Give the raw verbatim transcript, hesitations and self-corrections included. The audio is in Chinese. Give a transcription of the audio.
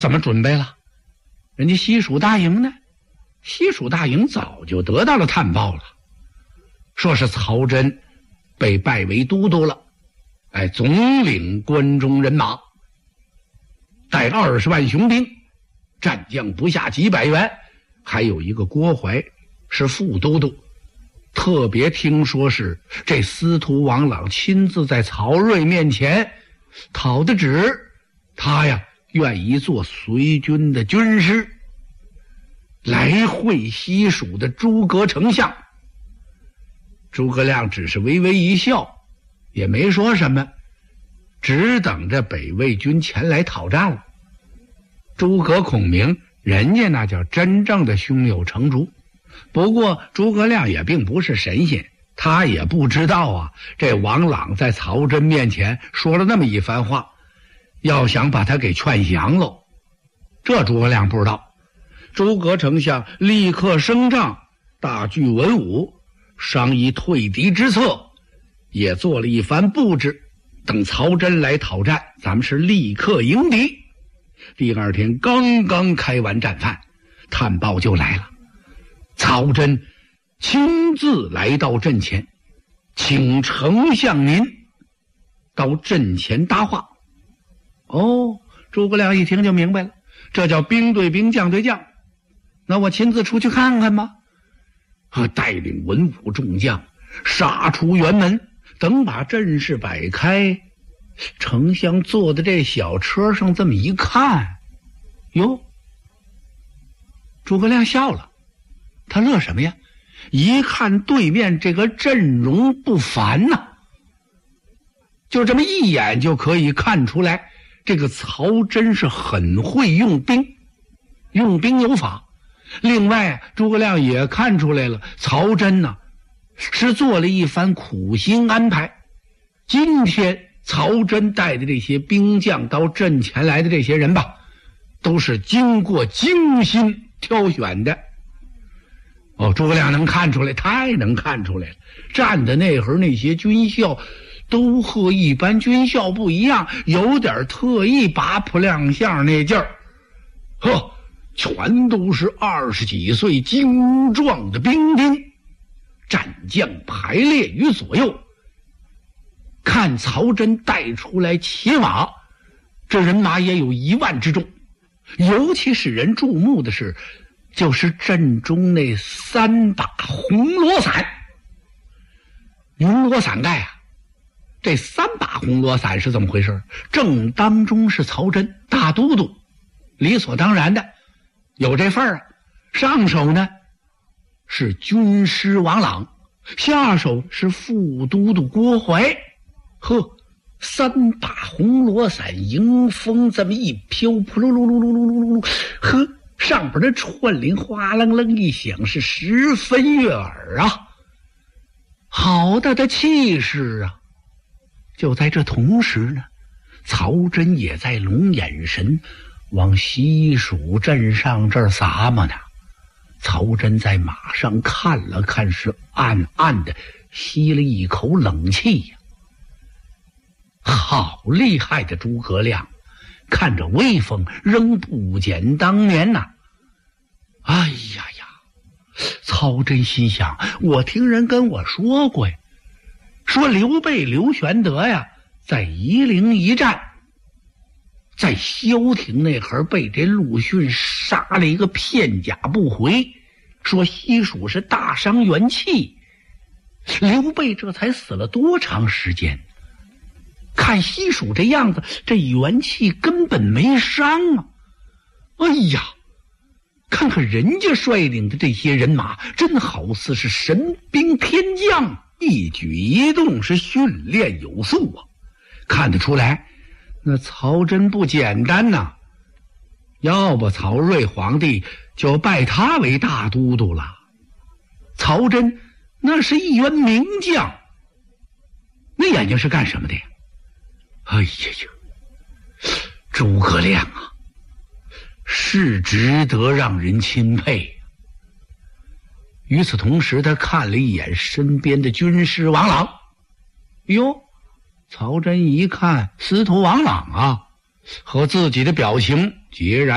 怎么准备了？人家西蜀大营呢？西蜀大营早就得到了探报了，说是曹真被拜为都督了，哎，总领关中人马，带二十万雄兵，战将不下几百员，还有一个郭淮是副都督。特别听说是这司徒王朗亲自在曹睿面前讨的旨，他呀愿意做随军的军师，来会西蜀的诸葛丞相。诸葛亮只是微微一笑，也没说什么，只等着北魏军前来讨战了。诸葛孔明人家那叫真正的胸有成竹，不过诸葛亮也并不是神仙，他也不知道啊，这王朗在曹真面前说了那么一番话，要想把他给劝降喽，这诸葛亮不知道。诸葛丞相立刻升帐，大聚文武，商议退敌之策，也做了一番布置，等曹真来讨战，咱们是立刻迎敌。第二天刚刚开完战饭，探报就来了，曹真亲自来到阵前，请丞相您到阵前搭话。哦，诸葛亮一听就明白了，这叫兵对兵，将对将。那我亲自出去看看吧。和带领文武众将杀出辕门，等把阵势摆开，丞相坐在这小车上这么一看，哟，诸葛亮笑了。他乐什么呀？一看对面这个阵容不凡呐、啊，就这么一眼就可以看出来，这个曹真是很会用兵，用兵有法。另外诸葛亮也看出来了，曹真呢是做了一番苦心安排。今天曹真带的这些兵将到阵前来的这些人吧，都是经过精心挑选的。哦，诸葛亮能看出来，太能看出来了。站的那会儿那些军校都和一般军校不一样，有点特意拔普亮相那劲儿。呵，全都是二十几岁精壮的兵丁，战将排列于左右。看曹真带出来骑马，这人马也有一万之众。尤其使人注目的是，就是阵中那三把红罗伞。云罗伞盖啊，这三把红罗伞是怎么回事？正当中是曹真大都督，理所当然的有这份儿啊。上手呢是军师王朗，下手是副都督郭淮。呵，三把红罗伞迎风这么一飘，扑噜噜噜噜噜噜噜，呵，上边的串铃哗楞楞一响，是十分悦耳啊。好大的气势啊！就在这同时呢，曹真也在龙眼神往西蜀镇上这儿撒嘛呢。曹真在马上看了看，是暗暗的吸了一口冷气呀、啊。好厉害的诸葛亮，看着威风仍不减当年呐、啊。哎呀呀，曹真心想，我听人跟我说过呀，说刘备刘玄德呀在夷陵一战，在萧亭那会儿被这陆逊杀了一个片甲不回，说西蜀是大伤元气。刘备这才死了多长时间？看西蜀这样子，这元气根本没伤啊！哎呀，看看人家率领的这些人马，真好似是神兵天将，一举一动是训练有素啊！看得出来，那曹真不简单呐、啊，要不曹睿皇帝就拜他为大都督了。曹真那是一员名将，那眼睛是干什么的呀？哎呀呀，诸葛亮啊，是值得让人钦佩。与此同时，他看了一眼身边的军师王朗，哟，曹真一看司徒王朗啊，和自己的表情截然